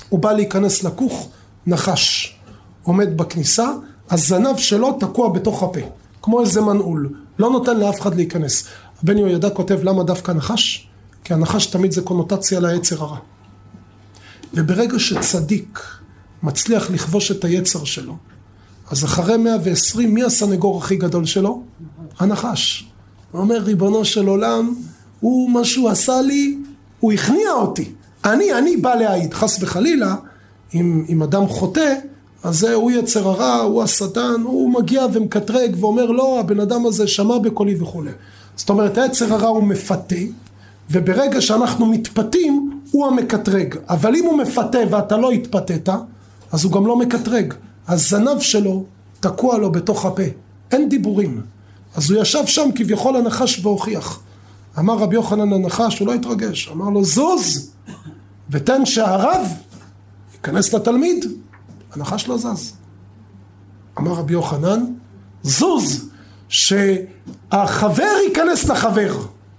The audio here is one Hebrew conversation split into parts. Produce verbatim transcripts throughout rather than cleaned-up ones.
הוא בא להיכנס לכוך, נחש עומד בכניסה, הזנב שלו תקוע בתוך הפה, כמו איזה מנעול, לא נותן לאף אחד להיכנס. הבן יהוידע כותב למה דווקא נחש? כי הנחש תמיד זה קונוטציה ליצר הרע. וברגע שצדיק מצליח לכבוש את היצר שלו, אז אחרי מאה ועשרים, מי הסנגור הכי גדול שלו? הנחש. הוא אומר, ריבונו של עולם, הוא מה שהוא עשה לי, הוא הכניע אותי. אני, אני בא להעיד, חס וחלילה, אם, אם אדם חוטא, אז זה, הוא יצר הרע, הוא השטן, הוא מגיע ומקטרג ואומר, לא, הבן אדם הזה שמע בקולי וכו'. זאת אומרת, היצר הרע הוא מפתה, וברגע שאנחנו מתפתים, הוא המקטרג. אבל אם הוא מפתה ואתה לא התפתת, אז הוא גם לא מקטרג. הזנב שלו תקוע לו בתוך הפה. אין דיבורים. אז הוא ישב שם כביכול הנחש והוכיח. אמר רבי יוחנן הנחש, הוא לא התרגש. אמר לו, זוז, ותן שהרב ייכנס לתלמיד. הנחש לא זז. אמר רבי יוחנן, זוז, שהחבר ייכנס לחבר.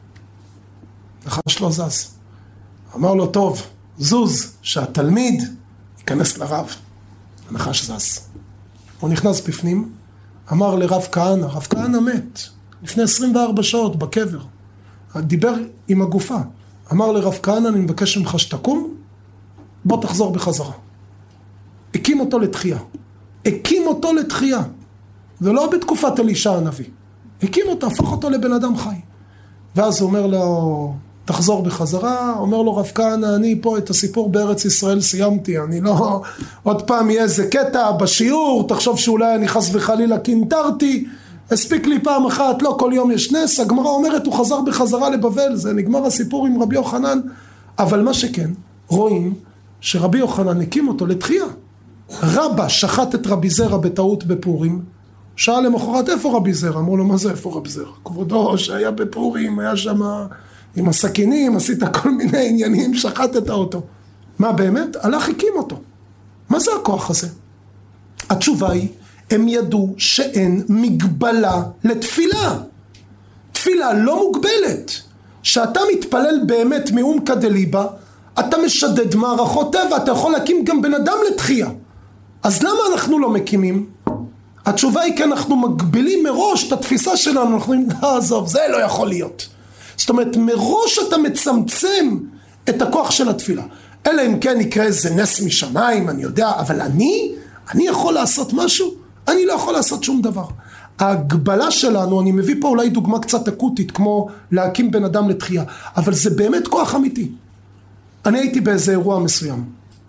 הנחש לא זז. אמר לו, טוב, זוז, שהתלמיד ייכנס לרב. הנחש זז. הוא נכנס בפנים, אמר לרב כהנא, רב כהנא מת, לפני עשרים וארבע שעות בקבר. דיבר עם הגופה. אמר לרב כהנא, אני מבקש ממך שתקום, בוא תחזור בחזרה. הקים אותו לתחייה. הקים אותו לתחייה. ולא בתקופת אלישע הנביא. הקים אותו, הפך אותו לבן אדם חי. ואז הוא אומר לו, תחזור בחזרה, אומר לו רב כהנא, אני פה את הסיפור בארץ ישראל סיימתי, אני לא, עוד פעם יהיה איזה קטע בשיעור, תחשוב שאולי אני חס וחלילה קינטרתי, הספיק לי פעם אחת, לא כל יום יש נס, הגמרא אומרת הוא חזר בחזרה לבבל, זה נגמר הסיפור עם רבי יוחנן, אבל מה שכן, רואים שרבי יוחנן הקים אותו לתחייה. רבא שחט את רבי זרע בטעות בפורים, שאל למחרת איפה רבי זרע, אמרו לו מה זה איפה רבי זרע, כבודו שהיה בפורים, היה שם עם הסכינים, עשית כל מיני עניינים, שחט את האוטו. מה באמת? הלך הקים אותו. מה זה הכוח הזה? התשובה היא, הם ידעו שאין מגבלה לתפילה. תפילה לא מוגבלת. שאתה מתפלל באמת מעומקא דליבא, אתה משדד מערכות טבע, אתה יכול להקים גם בן אדם לתחייה. אז למה אנחנו לא מקימים? התשובה היא כי אנחנו מגבילים מראש את התפיסה שלנו, אנחנו אומרים, עזוב, זה לא יכול להיות. זאת אומרת, מראש אתה מצמצם את הכוח של התפילה. אלא אם כן יקרה איזה נס משמיים, אני יודע, אבל אני, אני יכול לעשות משהו? אני לא יכול לעשות שום דבר. ההגבלה שלנו, אני מביא פה אולי דוגמה קצת אקוטית, כמו להקים בן אדם לתחייה, אבל זה באמת כוח אמיתי. אני הייתי באיזה אירוע מסוים.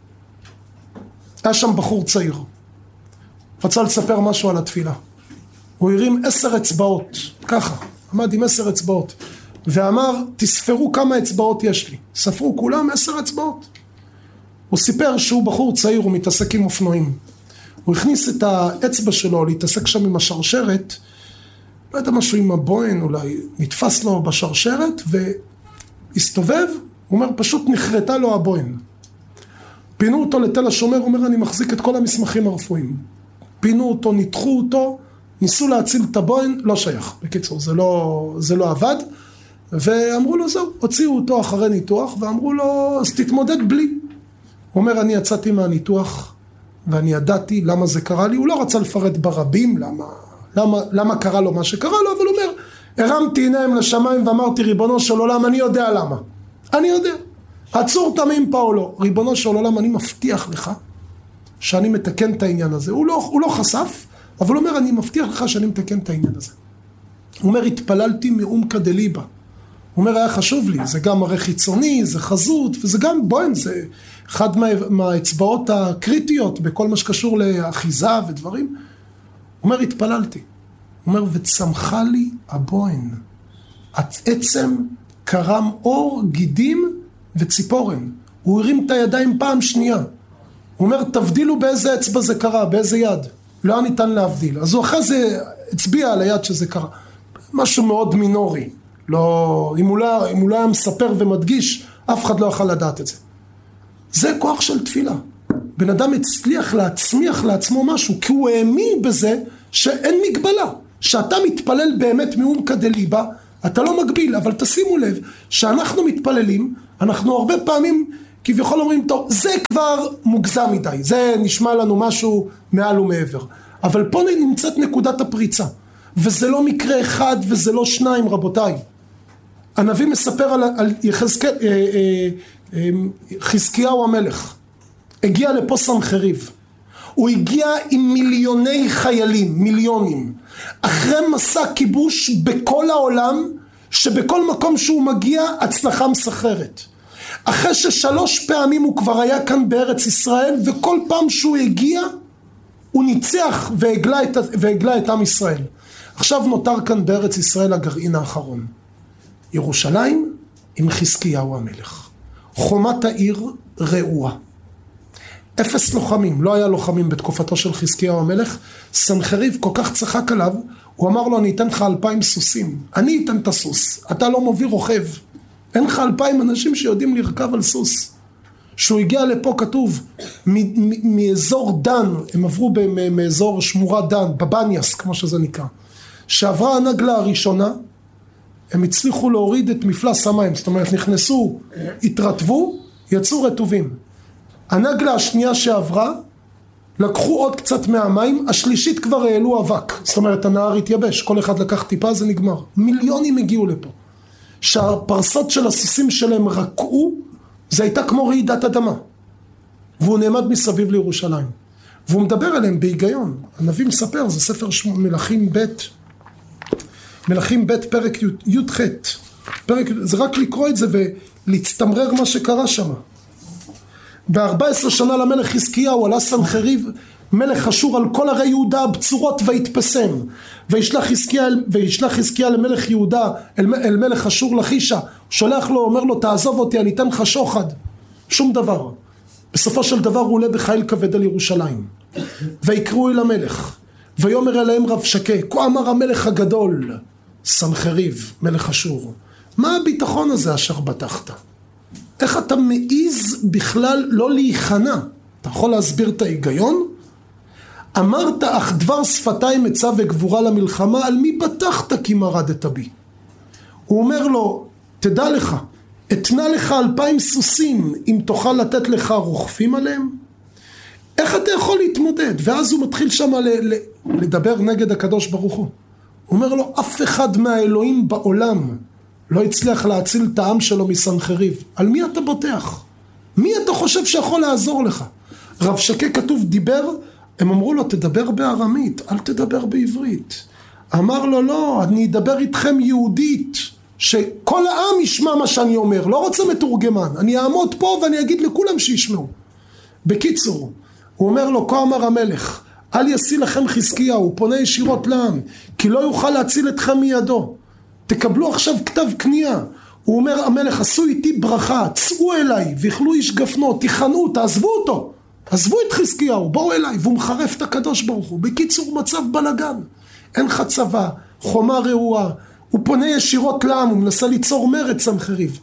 היה שם בחור צעיר. רצה לספר משהו על התפילה. הוא הרים עשר אצבעות, ככה, עמד עם עשר אצבעות, ואמר, תספרו כמה אצבעות יש לי. ספרו כולם עשר אצבעות. הוא סיפר שהוא בחור צעיר, הוא מתעסק עם אופנועים. הוא הכניס את האצבע שלו להתעסק שם עם השרשרת, לא יודע משהו עם הבוין, אולי נתפס לו בשרשרת, והסתובב, הוא אומר, פשוט נחרטה לו הבוין. פינו אותו לתל השומר, הוא אומר, אני מחזיק את כל המסמכים הרפואיים. פינו אותו, ניתחו אותו, ניסו להציל את הבוין, לא שייך. בקיצור, זה לא, זה לא עבד. ואמרו לו, זהו, הוציאו אותו אחרי ניתוח, ואמרו לו, אז תתמודד בלי. הוא אומר, אני יצאתי מהניתוח, ואני ידעתי למה זה קרה לי. הוא לא רצה לפרט ברבים, למה, למה, למה קרה לו מה שקרה לו, אבל הוא אומר, הרמתי עיניים לשמיים ואמרתי, ריבונו של עולם, אני יודע למה. אני יודע. עצור תמים פאולו, ריבונו של עולם, אני מבטיח לך שאני מתקן את העניין הזה. הוא לא, הוא לא חשף, אבל הוא אומר, אני מבטיח לך שאני מתקן את העניין הזה. הוא אומר, התפללתי מעומקא דליבא. הוא אומר, היה חשוב לי, זה גם מראה חיצוני, זה חזות, וזה גם, בואי, זה אחד מה, מהאצבעות הקריטיות, בכל מה שקשור לאחיזה ודברים. הוא אומר, התפללתי. הוא אומר, וצמחה לי הבוין. עצם קרם אור, גידים וציפורן. הוא הרים את הידיים פעם שנייה. הוא אומר, תבדילו באיזה אצבע זה קרה, באיזה יד. לא ניתן להבדיל. אז הוא אחרי זה הצביע על היד שזה קרה. משהו מאוד מינורי. לא, אם הוא לא, אם הוא לא היה מספר ומדגיש, אף אחד לא יכול לדעת את זה. זה כוח של תפילה. בן אדם הצליח להצמיח לעצמו משהו, כי הוא האמין בזה שאין מגבלה. שאתה מתפלל באמת מעומקא דליבא, אתה לא מגביל, אבל תשימו לב, שאנחנו מתפללים, אנחנו הרבה פעמים כביכול אומרים, טוב, זה כבר מוגזם מדי, זה נשמע לנו משהו מעל ומעבר. אבל פה נמצאת נקודת הפריצה, וזה לא מקרה אחד וזה לא שניים, רבותיי. הנביא מספר על, על יחזקאל, אה, אה, אה, חזקיהו המלך, הגיע לפה סנחריב, הוא הגיע עם מיליוני חיילים, מיליונים, אחרי מסע כיבוש בכל העולם, שבכל מקום שהוא מגיע הצלחה מסחררת. אחרי ששלוש פעמים הוא כבר היה כאן בארץ ישראל, וכל פעם שהוא הגיע, הוא ניצח והגלה את, והגלה את עם ישראל. עכשיו נותר כאן בארץ ישראל הגרעין האחרון. ירושלים עם חזקיהו המלך. חומת העיר רעועה. אפס לוחמים, לא היה לוחמים בתקופתו של חזקיהו המלך. סנחריב כל כך צחק עליו, הוא אמר לו, אני אתן לך אלפיים סוסים, אני אתן את הסוס, אתה לא מוביל רוכב, אין לך אלפיים אנשים שיודעים לרכב על סוס. שהוא הגיע לפה כתוב, מאזור דן, הם עברו מאזור שמורת דן, בבניאס כמו שזה נקרא, שעברה הנגלה הראשונה, הם הצליחו להוריד את מפלס המים, זאת אומרת נכנסו, התרטבו, יצאו רטובים. הנגלה השנייה שעברה, לקחו עוד קצת מהמים, השלישית כבר העלו אבק, זאת אומרת הנהר התייבש, כל אחד לקח טיפה, זה נגמר. מיליונים הגיעו לפה. שהפרסות של הסוסים שלהם רקעו, זה הייתה כמו רעידת אדמה. והוא נעמד מסביב לירושלים. והוא מדבר עליהם בהיגיון. הנביא מספר, זה ספר מלכים ב', מלכים ב' פרק י' ח'. פרק, זה רק לקרוא את זה ולהצטמרר מה שקרה שם. ב-ארבע עשרה שנה למלך חזקיהו עלה סנחריב מלך אשור על כל ערי יהודה הבצורות והתפסם, וישלח חזקיה וישלח חזקיה למלך יהודה אל, אל מלך אשור לחישה, שולח לו, אומר לו תעזוב אותי, אני אתן לך שוחד. שום דבר. בסופו של דבר הוא עולה בחיל כבד על ירושלים, ויקראו אל המלך ויאמר אליהם רבשקה, כה אמר המלך הגדול סנחריב מלך אשור, מה הביטחון הזה אשר בטחת? איך אתה מעיז בכלל לא להיכנע? אתה יכול להסביר את ההיגיון? אמרת אך דבר שפתיים עצה וגבורה למלחמה, על מי בטחת כי מרדת בי? הוא אומר לו, תדע לך, אתנה לך אלפיים סוסים אם תוכל לתת לך רוכבים עליהם? איך אתה יכול להתמודד? ואז הוא מתחיל שם ל- ל- לדבר נגד הקדוש ברוך הוא. הוא אומר לו, אף אחד מהאלוהים בעולם לא הצליח להציל את העם שלו מסנחריב. על מי אתה בוטח? מי אתה חושב שיכול לעזור לך? רבשקה כתוב דיבר, הם אמרו לו תדבר בארמית, אל תדבר בעברית. אמר לו לא, אני אדבר איתכם יהודית, שכל העם ישמע מה שאני אומר, לא רוצה מתורגמן, אני אעמוד פה ואני אגיד לכולם שישמעו. בקיצור, הוא אומר לו, כה אמר המלך, אל ישיא לכם חזקיהו, הוא פונה ישירות לעם, כי לא יוכל להציל אתכם מידו. תקבלו עכשיו כתב קנייה. הוא אומר המלך, עשו איתי ברכה, צאו אליי ויכלו איש גפנו, תיכנו, תעזבו אותו, עזבו את חזקיהו, בואו אליי. והוא מחרף את הקדוש ברוך הוא. בקיצור מצב בלגן, אין לך צבא, חומה רעועה, הוא פונה ישירות לעם, הוא מנסה ליצור מרד סנחריב.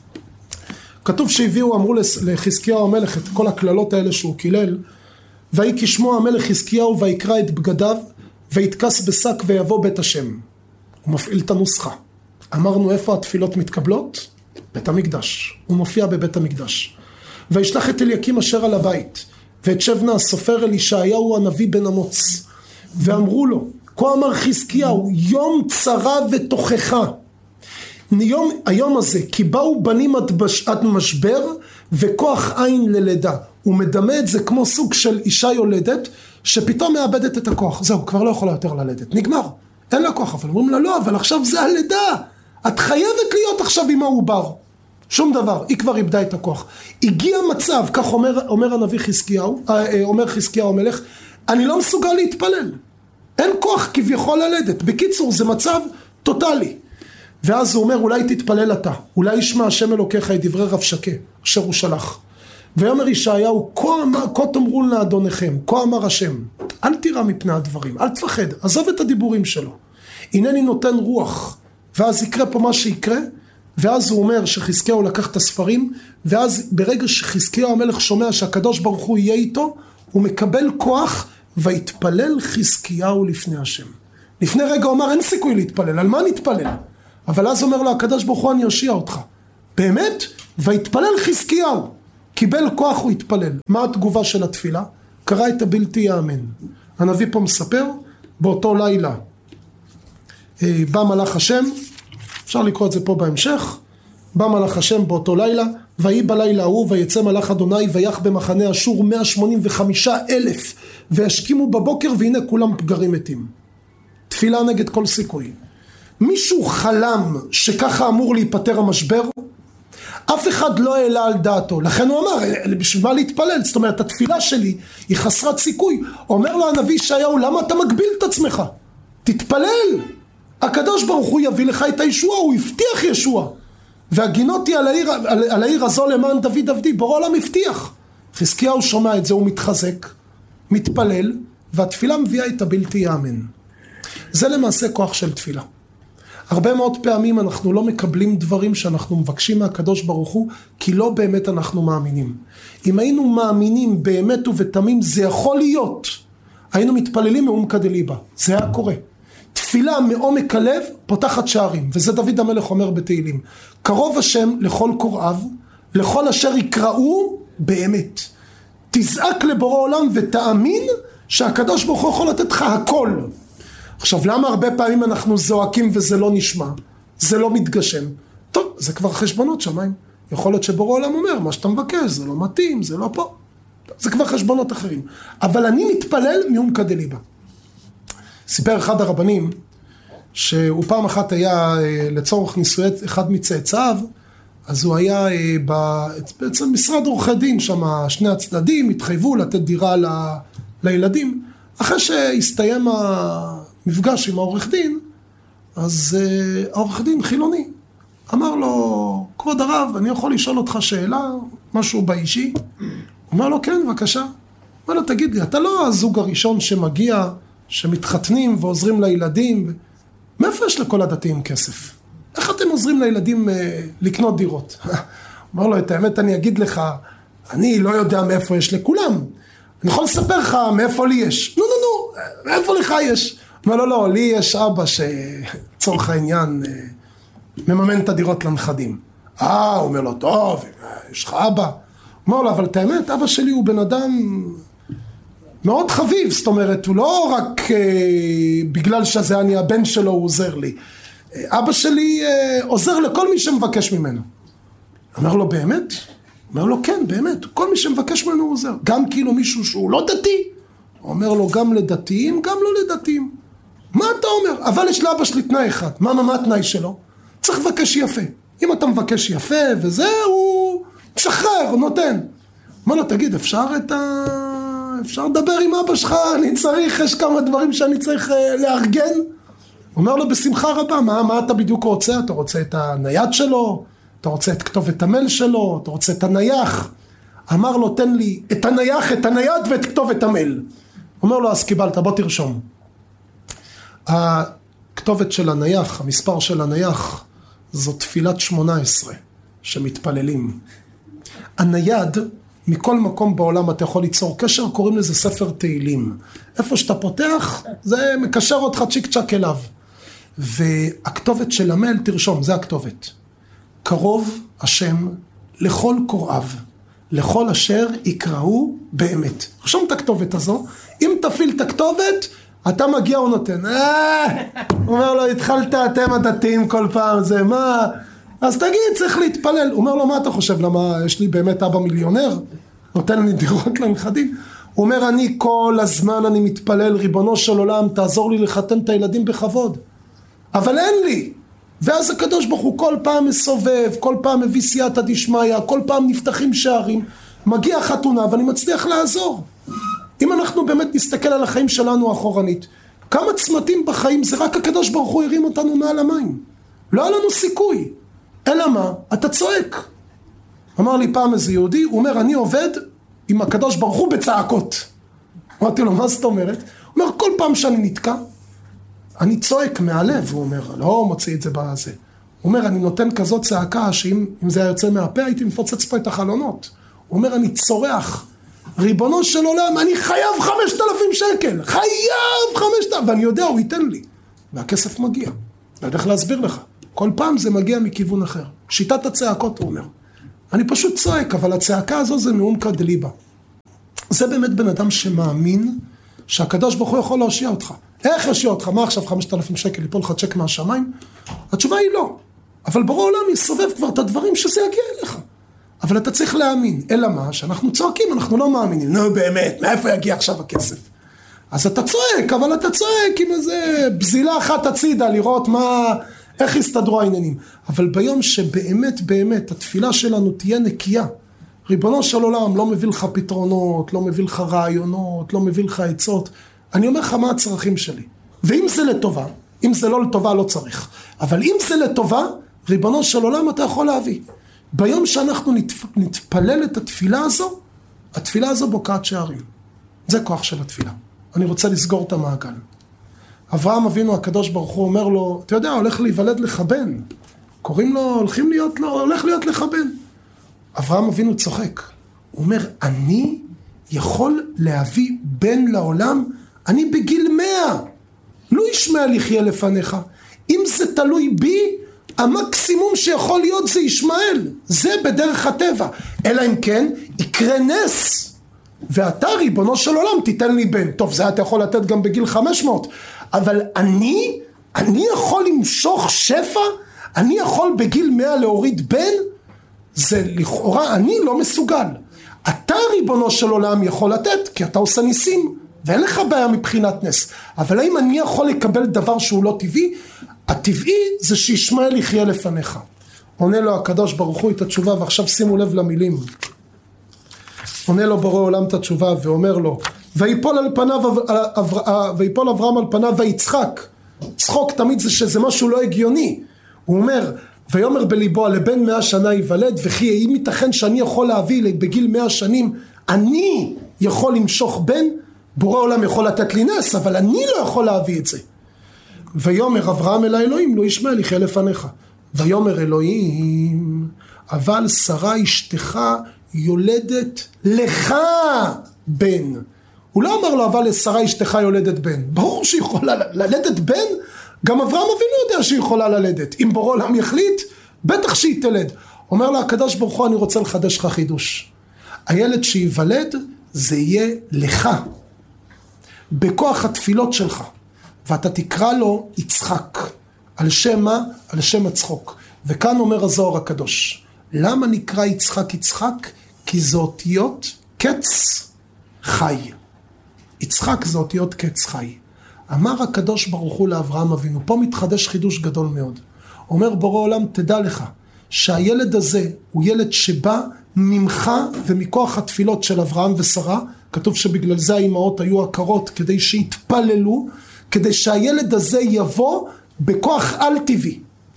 כתוב שהביאו, אמרו לחזקיהו המלך את כל הכללות האלה שהוא קילל, ויהי כשמוע המלך חזקיהו ויקרא את בגדיו ויתכס בשק ויבוא בית השם. הוא מפעיל את הנוסחה. אמרנו איפה התפילות מתקבלות? בית המקדש. הוא מופיע בבית המקדש. וישלח את אליקים אשר על הבית, ואת שבנה הסופר אל ישעיהו הנביא בן אמוץ. ואמרו לו, כה אמר חזקיהו, יום צרה ותוכחה. יום, היום הזה, כי באו בנים עד, בש, עד משבר, וכוח עין ללידה. הוא מדמה את זה כמו סוג של אישה יולדת, שפתאום מאבדת את הכוח. זהו, כבר לא יכולה יותר ללדת. נגמר. אין לה כוח, אבל אומרים לה לא, אבל עכשיו זה הלידה. את חייבת להיות עכשיו עם העובר. שום דבר, היא כבר איבדה את הכוח. הגיע מצב, כך אומר, אומר הנביא חזקיהו, אומר חזקיהו המלך, אני לא מסוגל להתפלל. אין כוח כביכול ללדת. בקיצור, זה מצב טוטלי. ואז הוא אומר, אולי תתפלל אתה. אולי ישמע השם אלוקיך את דברי רבשקה, אשר הוא שלח. ויאמר ישעיהו, כה תאמרו לאדוניכם, כה אמר השם, אל תירא מפני הדברים, אל תפחד, עזוב את הדיבורים שלו. הנני נותן רוח, ואז יקרה פה מה שיקרה, ואז הוא אומר שחזקיהו לקח את הספרים, ואז ברגע שחזקיהו המלך שומע שהקדוש ברוך הוא יהיה איתו, הוא מקבל כוח, ויתפלל חזקיהו לפני השם. לפני רגע הוא אמר, אין סיכוי להתפלל, על מה נתפלל? אבל אז אומר לו הקדוש ברוך הוא, אני אושיע אותך. באמת? ויתפלל חזקיהו. קיבל כוח, הוא התפלל. מה התגובה של התפילה? קרא את הבלתי יאמן. הנביא פה מספר, באותו לילה בא מלאך השם, אפשר לקרוא את זה פה בהמשך, בא מלאך השם באותו לילה, ויהי בלילה ההוא ויצא מלאך אדוני ויח במחנה אשור מאה שמונים וחמישה אלף, וישכימו בבוקר והנה כולם פגרים מתים. תפילה נגד כל סיכוי. מישהו חלם שככה אמור להיפטר המשבר? אף אחד לא העלה על דעתו, לכן הוא אמר, בשביל מה להתפלל? זאת אומרת, התפילה שלי היא חסרת סיכוי. אומר לו הנביא ישעיהו, למה אתה מגביל את עצמך? תתפלל. הקדוש ברוך הוא יביא לך את הישוע, הוא הבטיח ישוע. והגינותי על העיר, על, על העיר הזו למען דוד עבדי, בורא עולם הבטיח. חזקיהו שומע את זה, הוא מתחזק, מתפלל, והתפילה מביאה את הבלתי יאמן. זה למעשה כוח של תפילה. הרבה מאוד פעמים אנחנו לא מקבלים דברים שאנחנו מבקשים מהקדוש ברוך הוא, כי לא באמת אנחנו מאמינים. אם היינו מאמינים באמת ובתמים, זה יכול להיות. היינו מתפללים מעומקא דליבא, זה היה קורה. תפילה מעומק הלב פותחת שערים, וזה דוד המלך אומר בתהילים. קרוב השם לכל קוראיו, לכל אשר יקראו באמת. תזעק לבורא עולם ותאמין שהקדוש ברוך הוא יכול לתת לך הכל. עכשיו, למה הרבה פעמים אנחנו זועקים וזה לא נשמע? זה לא מתגשם. טוב, זה כבר חשבונות שמיים. יכול להיות שבורא עולם אומר, מה שאתה מבקש, זה לא מתאים, זה לא פה. זה כבר חשבונות אחרים. אבל אני מתפלל מעומקא דליבא. סיפר אחד הרבנים, שהוא פעם אחת היה לצורך נישואי אחד מצאצאיו, אז הוא היה בעצם משרד עורכי דין, שם שני הצדדים התחייבו לתת דירה ל, לילדים. אחרי שהסתיים המפגש עם העורך דין, אז העורך דין חילוני אמר לו, כבוד הרב, אני יכול לשאול אותך שאלה, משהו באישי? הוא אמר לו, כן, בבקשה. אמר לו, תגיד לי, אתה לא הזוג הראשון שמגיע, שמתחתנים ועוזרים לילדים? מאיפה יש לכל הדתיים כסף? איך אתם עוזרים לילדים לקנות דירות? אמר לו, את האמת אני אגיד לך, אני לא יודע מאיפה יש לכולם. אני יכול לספר לך מאיפה לי יש. נו, נו, נו, מאיפה לך יש? אמר לו, לא, לי יש אבא שצורך העניין מממן את הדירות לנכדים. אה, הוא אומר לו, טוב, יש לך אבא. אמר לו, אבל את האמת, אבא שלי הוא בן אדם מאוד חביב, זאת אומרת, הוא לא רק אה, בגלל שזה אני הבן שלו, הוא עוזר לי. אה, אבא שלי אה, עוזר לכל מי שמבקש ממנו. אמר לו, באמת? אומר לו, כן, באמת, כל מי שמבקש ממנו הוא עוזר. גם כאילו מישהו שהוא לא דתי. הוא אומר לו, גם לדתיים, גם לא לדתיים. מה אתה אומר? אבל יש לאבא שלי תנאי אחד. מה, מה, מה התנאי שלו? צריך לבקש יפה. אם אתה מבקש יפה וזה, הוא משחרר, הוא נותן. אומר לו, תגיד, אפשר את ה... אפשר לדבר עם אבא שלך, אני צריך, יש כמה דברים שאני צריך לארגן. הוא אומר לו, בשמחה רבה, מה, מה אתה בדיוק רוצה? אתה רוצה את הנייד שלו? אתה רוצה את כתובת המייל שלו? אתה רוצה את הנייח? אמר לו, תן לי את הנייח, את הנייד ואת כתובת המייל. אומר לו, אז קיבלת, בוא תרשום. הכתובת של הנייח, המספר של הנייח, זו תפילת שמונה עשרה שמתפללים. הנייד, מכל מקום בעולם אתה יכול ליצור קשר, קוראים לזה ספר תהילים. איפה שאתה פותח, זה מקשר אותך צ'יק צ'ק אליו. והכתובת של המייל, תרשום, זה הכתובת. קרוב השם לכל קוראיו, לכל אשר יקראו באמת. רשום את הכתובת הזו, אם תפיל את הכתובת, אתה מגיע או נותן. אה, אומר לו, התחלת אתם הדתיים כל פעם, זה מה... אז תגיד, צריך להתפלל. הוא אומר לו, מה אתה חושב? למה יש לי באמת אבא מיליונר? נותן לי דירות לנכדים. הוא אומר, אני כל הזמן אני מתפלל, ריבונו של עולם, תעזור לי לחתן את הילדים בכבוד. אבל אין לי. ואז הקדוש ברוך הוא כל פעם מסובב, כל פעם מביא סייעתא דשמיא, כל פעם נפתחים שערים, מגיע חתונה ואני מצליח לעזור. אם אנחנו באמת נסתכל על החיים שלנו אחורנית, כמה צמתים בחיים זה רק הקדוש ברוך הוא הרים אותנו מעל המים. לא היה לנו סיכוי. אלא מה? אתה צועק. אמר לי פעם איזה יהודי, הוא אומר, אני עובד עם הקדוש ברוך הוא בצעקות. אמרתי לו, מה זאת אומרת? הוא אומר, כל פעם שאני נתקע, אני צועק מהלב. הוא אומר, לא מוציא את זה בזה. הוא אומר, אני נותן כזאת צעקה, שאם זה היה יוצא מהפה, הייתי מפוצץ פה את החלונות. הוא אומר, אני צורח. ריבונו של עולם, אני חייב חמשת אלפים שקל. חייב חמשת אלפים. ואני יודע, הוא ייתן לי. והכסף מגיע. לא יודע איך להסביר לך. כל פעם זה מגיע מכיוון אחר. שיטת הצעקות, הוא אומר. אני פשוט צועק, אבל הצעקה הזו זה מעומקא דליבא. זה באמת בן אדם שמאמין שהקדוש ברוך הוא יכול להושיע אותך. איך יושיע אותך? מה עכשיו חמשת אלפים שקל ליפול לך צ'ק מהשמיים? התשובה היא לא. אבל ברור העולם יסובב כבר את הדברים שזה יגיע אליך. אבל אתה צריך להאמין. אלא מה? שאנחנו צועקים, אנחנו לא מאמינים. נו באמת, מאיפה יגיע עכשיו הכסף? אז אתה צועק, אבל אתה צועק עם איזה בזילה אחת הצידה, לראות מה, איך יסתדרו העניינים. אבל ביום שבאמת באמת התפילה שלנו תהיה נקייה, ריבונו של עולם לא מביא לך פתרונות, לא מביא לך רעיונות, לא מביא לך עצות, אני אומר לך מה הצרכים שלי. ואם זה לטובה, אם זה לא לטובה לא צריך. אבל אם זה לטובה, ריבונו של עולם אתה יכול להביא. ביום שאנחנו נתפלל את התפילה הזו, התפילה הזו בוקעת שערים. זה כוח של התפילה. אני רוצה לסגור את המעגל. אברהם אבינו הקדוש ברוך הוא אומר לו, אתה יודע, הולך להיוולד לך בן. קוראים לו, הולכים להיות לו, הולך להיות לך בן. אברהם אבינו צוחק. הוא אומר, אני יכול להביא בן לעולם, אני בגיל מאה. לא ישמעאל יחיה לפניך. אם זה תלוי בי, המקסימום שיכול להיות זה ישמעאל. זה בדרך הטבע. אלא אם כן, יקרה נס. ואתה ריבונו של עולם תיתן לי בן. טוב, זה אתה יכול לתת גם בגיל חמש מאות. אבל אני, אני יכול למשוך שפע? אני יכול בגיל מאה להוריד בן? זה לכאורה, אני לא מסוגל. אתה ריבונו של עולם יכול לתת, כי אתה עושה ניסים, ואין לך בעיה מבחינת נס. אבל האם אני יכול לקבל דבר שהוא לא טבעי? הטבעי זה שישמעאל יחיה לפניך. עונה לו הקדוש ברוך הוא את התשובה, ועכשיו שימו לב למילים. עונה לו בורא עולם את התשובה ואומר לו, ויפול על פניו, ויפול אברהם על פניו ויצחק. צחוק תמיד זה שזה משהו לא הגיוני. הוא אומר, ויאמר בליבו, לבן מאה שנה ייוולד, וכי אם ייתכן שאני יכול להביא בגיל מאה שנים, אני יכול למשוך בן, בורא עולם יכול לתת לי נס, אבל אני לא יכול להביא את זה. ויאמר אברהם אל האלוהים, לא ישמעאל יחיה לפניך. ויאמר אלוהים, אבל שרה אשתך יולדת לך בן. הוא לא אמר לו, אבל שרה אשתך יולדת בן. ברור שהיא יכולה ללדת בן, גם אברהם אבינו יודע שהיא יכולה ללדת. אם בורא עולם יחליט, בטח שהיא תלד. אומר לה, הקדוש ברוך הוא, אני רוצה לחדש לך חידוש. הילד שיוולד, זה יהיה לך. בכוח התפילות שלך. ואתה תקרא לו יצחק. על שם מה? על שם הצחוק. וכאן אומר הזוהר הקדוש. למה נקרא יצחק יצחק? כי זה אותיות קץ חי. יצחק זה אותיות קץ חי. אמר הקדוש ברוך הוא לאברהם אבינו, פה מתחדש חידוש גדול מאוד. אומר בורא עולם, תדע לך, שהילד הזה הוא ילד שבא ממך ומכוח התפילות של אברהם ושרה, כתוב שבגלל זה האימהות היו עקרות כדי שיתפללו, כדי שהילד הזה יבוא בכוח על טבעי.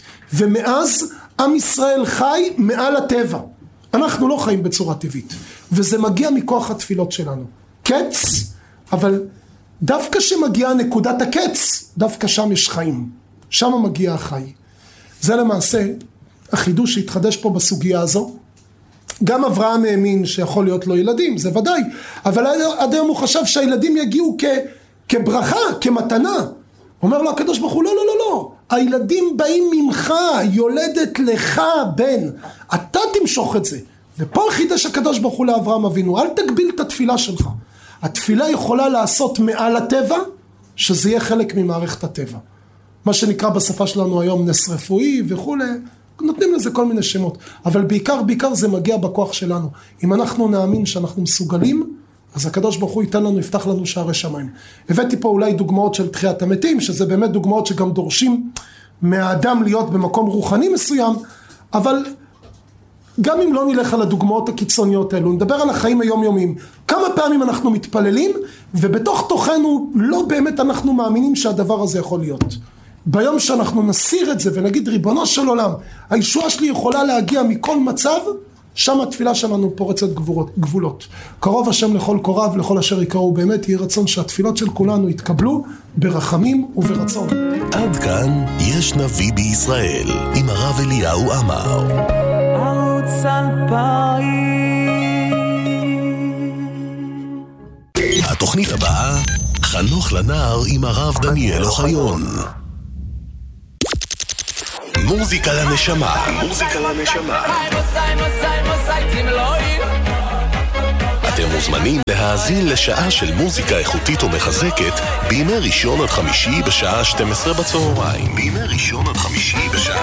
ומאז עם ישראל חי מעל הטבע. אנחנו לא חיים בצורה טבעית. וזה מגיע מכוח התפילות שלנו. קץ, אבל דווקא שמגיעה נקודת הקץ, דווקא שם יש חיים. שם מגיע החי. זה למעשה החידוש שהתחדש פה בסוגיה הזו. גם אברהם האמין שיכול להיות לו ילדים, זה ודאי. אבל עד היום הוא חשב שהילדים יגיעו כ, כברכה, כמתנה. אומר לו הקדוש ברוך הוא, לא, לא, לא, לא. הילדים באים ממך, יולדת לך בן. אתה תמשוך את זה. ופה חידש הקדוש ברוך הוא לאברהם אבינו, אל תגביל את התפילה שלך. התפילה יכולה לעשות מעל הטבע, שזה יהיה חלק ממערכת הטבע. מה שנקרא בשפה שלנו היום נס רפואי וכו', נותנים לזה כל מיני שמות. אבל בעיקר, בעיקר זה מגיע בכוח שלנו. אם אנחנו נאמין שאנחנו מסוגלים, אז הקדוש ברוך הוא ייתן לנו, יפתח לנו שערי שמיים. הבאתי פה אולי דוגמאות של תחיית המתים, שזה באמת דוגמאות שגם דורשים מהאדם להיות במקום רוחני מסוים, אבל גם אם לא נלך על הדוגמאות הקיצוניות האלו, נדבר על החיים היומיומיים. כמה פעמים אנחנו מתפללים, ובתוך תוכנו לא באמת אנחנו מאמינים שהדבר הזה יכול להיות. ביום שאנחנו נסיר את זה ונגיד, ריבונו של עולם, הישועה שלי יכולה להגיע מכל מצב, שם התפילה שלנו פורצת גבולות. קרוב השם לכל קוריו, לכל אשר יקראו, באמת יהיה רצון שהתפילות של כולנו יתקבלו ברחמים וברצון. עד כאן יש נביא בישראל, עם הרב אליהו עמר. התוכנית הבאה, חנוך לנער עם הרב דניאל אוחיון. מוזיקה לנשמה. מוזיקה לנשמה. אתם מוזמנים להאזין לשעה של מוזיקה איכותית ומחזקת בימי ראשון עד חמישי בשעה שתים עשרה בצהריים. בימי ראשון עד חמישי בשעה